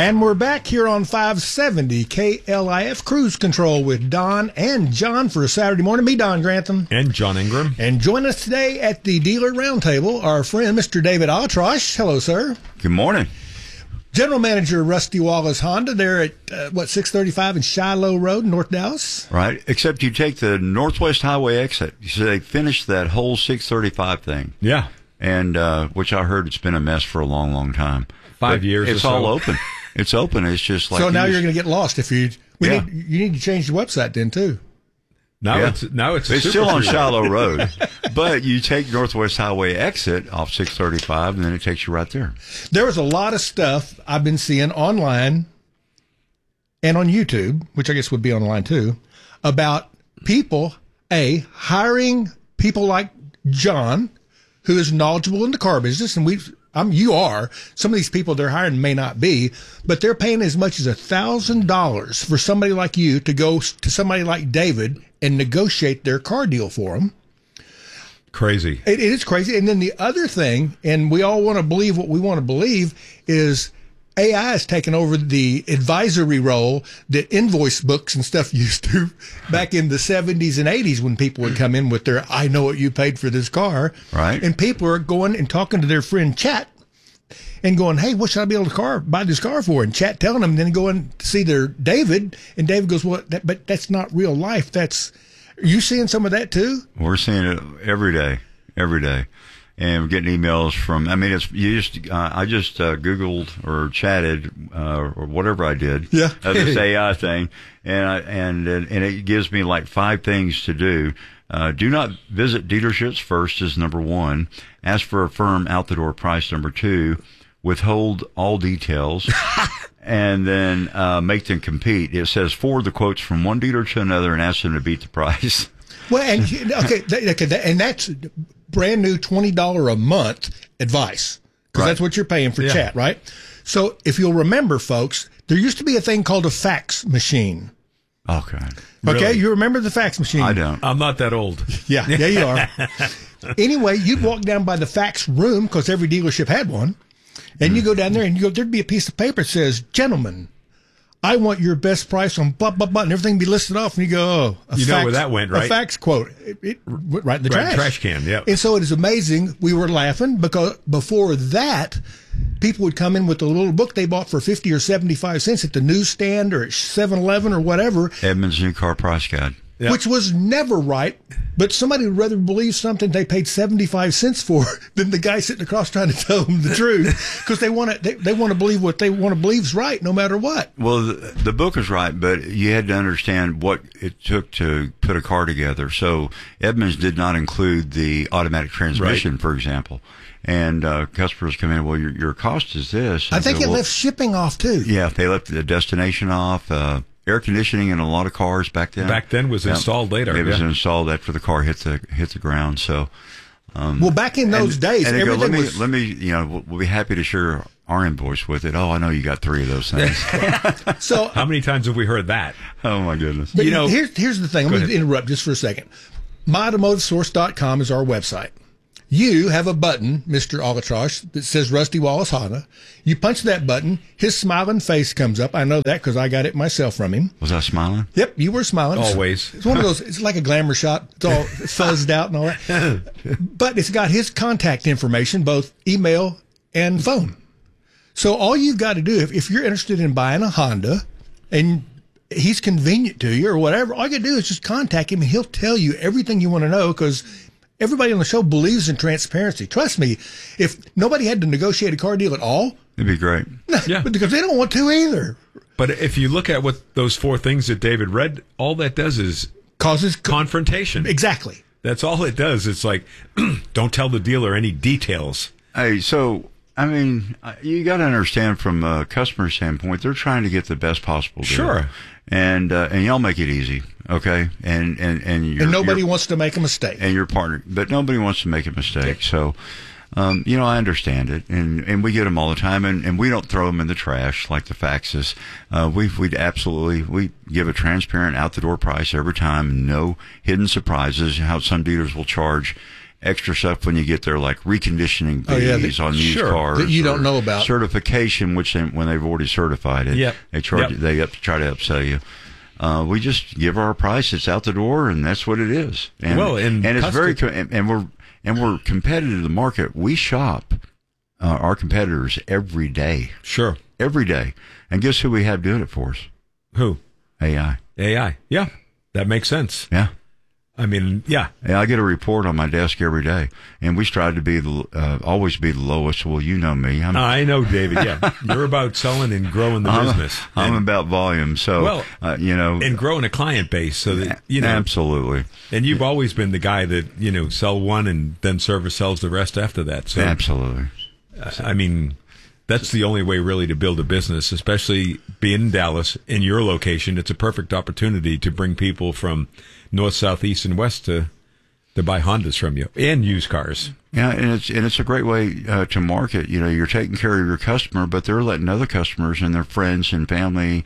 And we're back here on 570 KLIF Cruise Control with Don and John for a Saturday morning. Me, Don Grantham. And John Ingram. And join us today at the Dealer Roundtable, our friend, Mr. David Altrosh. Hello, sir. Good morning. General Manager, Rusty Wallace Honda. They're at, 635 in Shiloh Road, North Dallas. Right, except you take the Northwest Highway exit. So they finished that whole 635 thing. Yeah. And which I heard it's been a mess for a long, long time. 5 years It's or so. all open. It's open. It's just like... So now you're going to get lost if you... Yeah. You need to change the website then, too. Now Yeah. it's still on Shiloh Road, but you take Northwest Highway exit off 635, and then it takes you right there. There was a lot of stuff I've been seeing online and on YouTube, which I guess would be online too, about people, hiring people like John, who is knowledgeable in the car business, and you are. Some of these people they're hiring may not be, but they're paying as much as $1,000 for somebody like you to go to somebody like David and negotiate their car deal for them. Crazy. It is crazy. And then the other thing, and we all want to believe what we want to believe, is AI has taken over the advisory role that invoice books and stuff used to back in the 70s and 80s when people would come in with their, I know what you paid for this car. Right. And people are going and talking to their friend Chat and going, hey, what should I be able to buy this car for? And Chat telling them, and then going to see their David, and David goes, well, but that's not real life. Are you seeing some of that too? We're seeing it every day. And we're getting emails from, I just Googled or chatted, or whatever I did. Yeah. This AI thing. And it gives me like 5 things to do. Do not visit dealerships first is number 1. Ask for a firm out the door price number 2. Withhold all details. And then, make them compete. It says forward the quotes from one dealer to another and ask them to beat the price. Well, and and that's brand new $20 a month advice, because that's what you're paying for Chat, right? So if you'll remember, folks, there used to be a thing called a fax machine. Okay. Okay, Really? You remember the fax machine? I don't. I'm not that old. Yeah, you are. Anyway, you'd walk down by the fax room, because every dealership had one, and you go down there and there'd be a piece of paper that says, gentlemen, I want your best price on blah, blah, blah, and everything be listed off, and you go, know where that went, right? A fax quote. It went right in the trash. Trash can, yeah. And so it is amazing. We were laughing because before that, people would come in with a little book they bought for 50 or 75 cents at the newsstand or at 7-Eleven or whatever. Edmunds New Car Price Guide. Yep. Which was never right, but somebody would rather believe something they paid 75 cents for than the guy sitting across trying to tell them the truth, because they want to believe what they want to believe is right no matter what. Well, the book is right, but you had to understand what it took to put a car together. So Edmunds did not include the automatic transmission, for example. And customers come in, well, your cost is this. I think it left shipping off too. Yeah, they left the destination off. Air conditioning in a lot of cars back then. Back then was installed later. It was installed after the car hit the ground. So, well, back in those days, and everything was. Let me, we'll be happy to share our invoice with it. Oh, I know you got 3 of those things. So, how many times have we heard that? Oh my goodness! But here's the thing. Let me interrupt just for a second. MyAutomotiveSource.com is our website. You have a button, Mr. Albatross, that says Rusty Wallace Honda. You punch that button, his smiling face comes up. I know that because I got it myself from him. Was I smiling? Yep, you were smiling. Always. It's one of those, it's like a glamour shot. It's all fuzzed out and all that. But it's got his contact information, both email and phone. So all you've got to do, if you're interested in buying a Honda and he's convenient to you or whatever, all you got to do is just contact him and he'll tell you everything you want to know, because everybody on the show believes in transparency. Trust me, if nobody had to negotiate a car deal at all, it'd be great. Yeah. Because they don't want to either. But if you look at what those 4 things that David read, all that does is causes confrontation. Exactly. That's all it does. It's like, don't tell the dealer any details. Hey, so you got to understand from a customer standpoint, they're trying to get the best possible deal. Sure. And y'all make it easy, okay? And nobody wants to make a mistake. And your partner, but nobody wants to make a mistake. So, I understand it, and we get them all the time, and we don't throw them in the trash like the faxes. We give a transparent out the door price every time, no hidden surprises. How some dealers will charge extra stuff when you get there, like reconditioning fees on used cars that you don't or know about. certification, which when they've already certified it, they charge they try to upsell you. We just give our price. It's out the door, and that's what it is. And, and it's very and we're competitive in the market. We shop our competitors every day. Sure, every day. And guess who we have doing it for us? Who? AI. Yeah, that makes sense. Yeah. I mean, yeah. I get a report on my desk every day, and we strive to be always be the lowest. Well, you know me. I know, David. Yeah, you're about selling and growing the business. I'm about volume. So, and growing a client base so that absolutely. And you've always been the guy that sell one and then service sells the rest after that. So absolutely. I mean, that's the only way really to build a business, especially being in Dallas in your location. It's a perfect opportunity to bring people from north, south, east, and west to buy Hondas from you and used cars. Yeah, and it's a great way to market. You're taking care of your customer, but they're letting other customers and their friends and family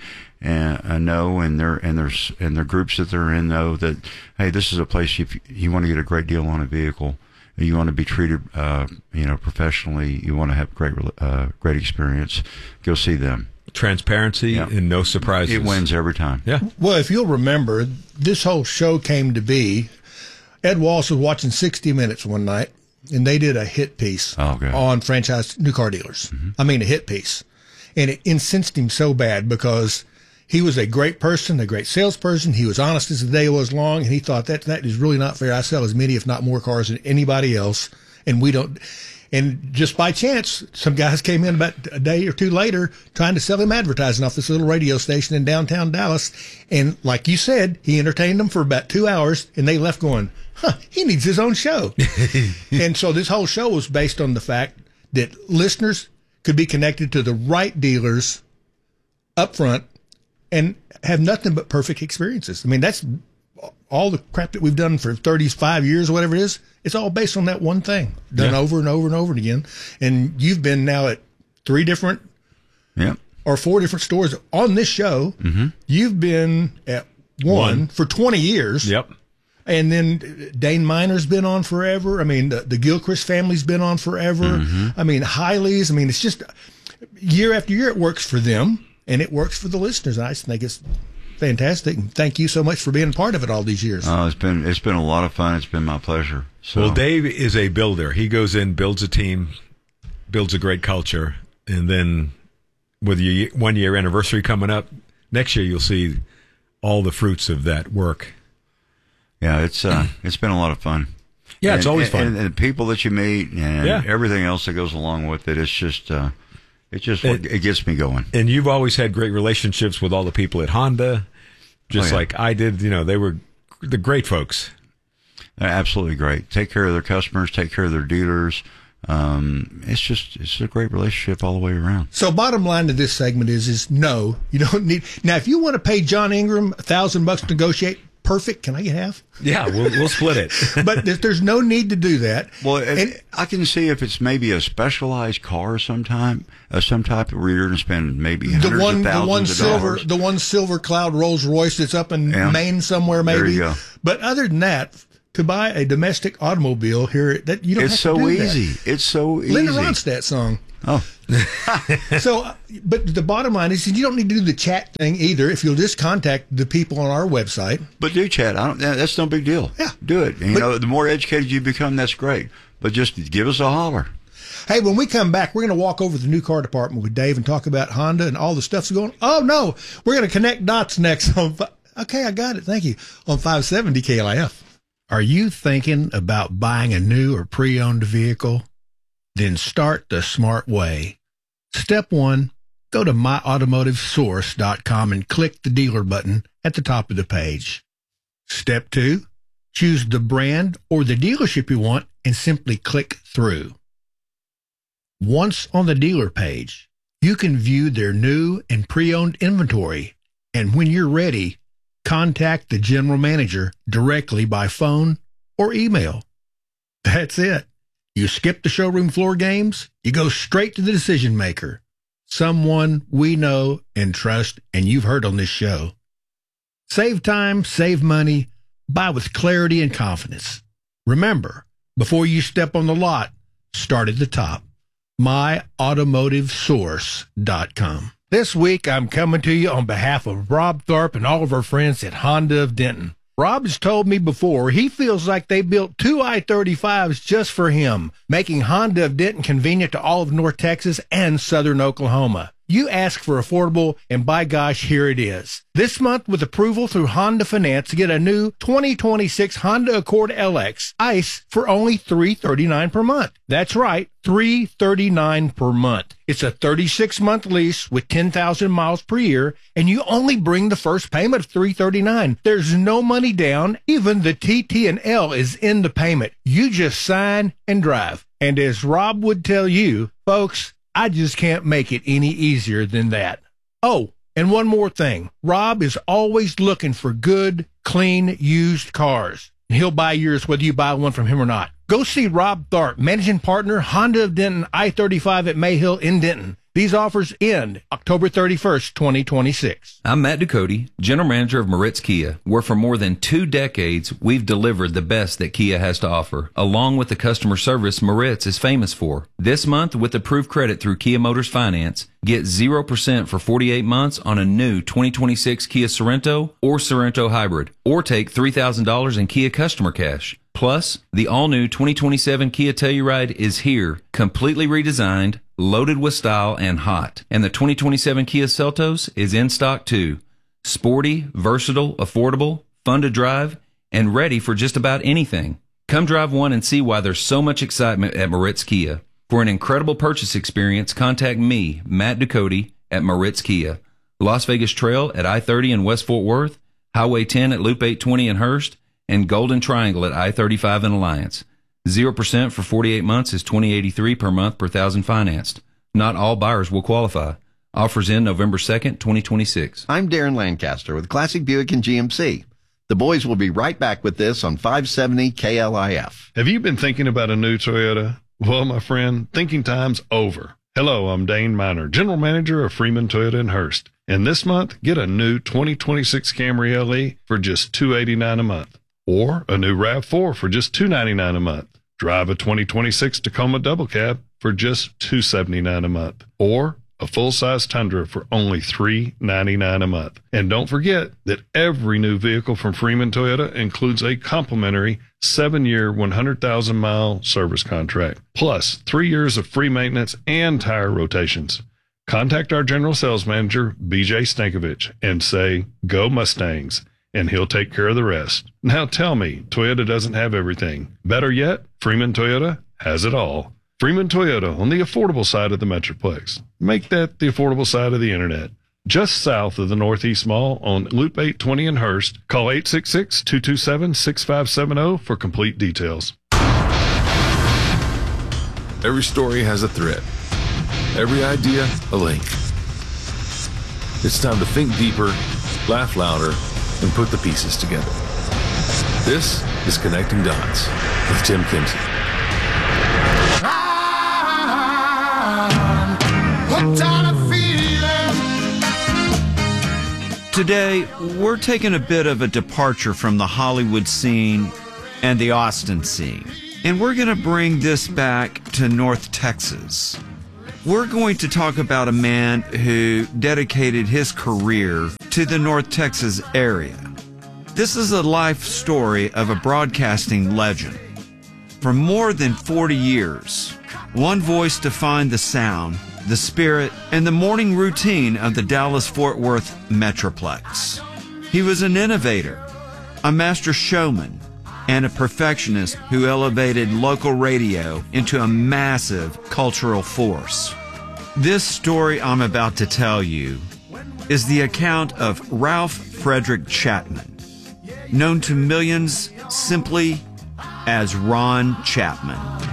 know, and their groups that they're in know that, hey, this is a place if you want to get a great deal on a vehicle. You want to be treated, professionally. You want to have great experience. Go see them. Transparency and no surprises. It wins every time. Yeah. Well, if you'll remember, this whole show came to be. Ed Walsh was watching 60 Minutes one night, and they did a hit piece on franchise new car dealers. Mm-hmm. I mean, a hit piece, and it incensed him so bad because he was a great person, a great salesperson. He was honest as the day was long, and he thought that is really not fair. I sell as many, if not more, cars than anybody else, and we don't. And just by chance, some guys came in about a day or two later trying to sell him advertising off this little radio station in downtown Dallas. And like you said, he entertained them for about 2 hours, and they left going, he needs his own show. And so this whole show was based on the fact that listeners could be connected to the right dealers up front and have nothing but perfect experiences. I mean, that's all the crap that we've done for 35 years or whatever it is. It's all based on that one thing done over and over and over again. And you've been now at 3 different or 4 different stores on this show. Mm-hmm. You've been at one for 20 years. Yep. And then Dane Miner's been on forever. I mean, the Gilchrist family's been on forever. Mm-hmm. I mean, Hiley's. I mean, it's just year after year it works for them and it works for the listeners. I just think it's fantastic. And thank you so much for being part of it all these years. It's been a lot of fun. It's been my pleasure. So. Well, Dave is a builder. He goes in, builds a team, builds a great culture, and then with your 1-year anniversary coming up, next year you'll see all the fruits of that work. Yeah, it's been a lot of fun. Yeah, it's always fun. And the people that you meet and everything else that goes along with it, it gets me going. And you've always had great relationships with all the people at Honda, just like I did. They were the great folks. They're absolutely great. Take care of their customers, take care of their dealers. It's a great relationship all the way around. So bottom line to this segment is no, you don't need. Now, if you want to pay John Ingram $1,000 to negotiate, perfect. Can I get half? Yeah, we'll split it. But there's no need to do that. Well, I can see if it's maybe a specialized car some type of where you're going to spend maybe hundreds of thousands of dollars. The one silver cloud Rolls Royce that's up in Maine somewhere, maybe. There you go. But other than that, to buy a domestic automobile here, that you don't have to do that. It's so easy. Linda Ronstadt song. Oh. So, but the bottom line is you don't need to do the chat thing either. If you'll just contact the people on our website. But do chat. That's no big deal. Yeah. Do it. And, the more educated you become, that's great. But just give us a holler. Hey, when we come back, we're going to walk over to the new car department with Dave and talk about Honda and all the stuff's going. Oh, no. We're going to connect dots next. Okay, I got it. Thank you. On 570 KLIF. Are you thinking about buying a new or pre-owned vehicle? Then start the smart way. Step 1, go to myautomotivesource.com and click the dealer button at the top of the page. Step 2, choose the brand or the dealership you want and simply click through. Once on the dealer page, you can view their new and pre-owned inventory, and when you're ready, contact the general manager directly by phone or email. That's it. You skip the showroom floor games, you go straight to the decision maker, someone we know and trust and you've heard on this show. Save time, save money, buy with clarity and confidence. Remember, Before you step on the lot, start at the top. MyAutomotiveSource.com. This week, I'm coming to you on behalf of Rob Tharp and all of our friends at Honda of Denton. Rob has told me before he feels like they built 2 I-35s just for him, making Honda of Denton convenient to all of North Texas and southern Oklahoma. You ask for affordable, and by gosh, here it is. This month, with approval through Honda Finance, get a new 2026 Honda Accord LX ICE for only $339 per month. That's right, $339 per month. It's a 36-month lease with 10,000 miles per year, and you only bring the first payment of $339. There's no money down. Even the TT&L is in the payment. You just sign and drive. And as Rob would tell you, folks, I just can't make it any easier than that. Oh, and one more thing. Rob is always looking for good, clean, used cars. He'll buy yours whether you buy one from him or not. Go see Rob Tharp, managing partner, Honda of Denton, I-35 at Mayhill in Denton. These offers end October 31st, 2026. I'm Matt Ducote, General Manager of Moritz Kia, where for more than 2 decades, we've delivered the best that Kia has to offer, along with the customer service Moritz is famous for. This month, with approved credit through Kia Motors Finance, get 0% for 48 months on a new 2026 Kia Sorento or Sorento Hybrid, or take $3,000 in Kia customer cash. Plus, the all-new 2027 Kia Telluride is here, completely redesigned, loaded with style, and hot. And the 2027 Kia Seltos is in stock too. Sporty, versatile, affordable, fun to drive, and ready for just about anything. Come drive one and see why there's so much excitement at Moritz Kia. For an incredible purchase experience, contact me, Matt Ducote, at Moritz Kia. Las Vegas Trail at I-30 in West Fort Worth, Highway 10 at Loop 820 in Hurst, and Golden Triangle at I-35 in Alliance. 0% for 48 months is $20.83 per month per thousand financed. Not all buyers will qualify. Offers in November 2nd, 2026. I'm Darren Lancaster with Classic Buick and GMC. The boys will be right back with this on 570 KLIF. Have you been thinking about a new Toyota? Well, my friend, thinking time's over. Hello, I'm Dane Miner, General Manager of Freeman Toyota in Hurst. And this month, get a new 2026 Camry LE for just $289 a month. Or a new RAV4 for just $299 a month. Drive a 2026 Tacoma Double Cab for just $279 a month. Or a full-size Tundra for only $399 a month. And don't forget that every new vehicle from Freeman Toyota includes a complimentary 7-year, 100,000-mile service contract, plus 3 years of free maintenance and tire rotations. Contact our General Sales Manager, BJ Stankovich, and say, "Go Mustangs," and he'll take care of the rest. Now tell me, Toyota doesn't have everything. Better yet, Freeman Toyota has it all. Freeman Toyota on the affordable side of the Metroplex. Make that the affordable side of the internet. Just south of the Northeast Mall on Loop 820 in Hurst. Call 866-227-6570 for complete details. Every story has a thread. Every idea, a link. It's time to think deeper, laugh louder, and put the pieces together. This is Connecting Dots with Tim Kimsey. Today, we're taking a bit of a departure from the Hollywood scene and the Austin scene, and we're going to bring this back to North Texas. We're going to talk about a man who dedicated his career to the North Texas area. This is a life story of a broadcasting legend. For more than 40 years, one voice defined the sound, the spirit, and the morning routine of the Dallas-Fort Worth Metroplex. He was an innovator, a master showman, and a perfectionist who elevated local radio into a massive cultural force. This story I'm about to tell you is the account of Ralph Frederick Chapman, known to millions simply as Ron Chapman.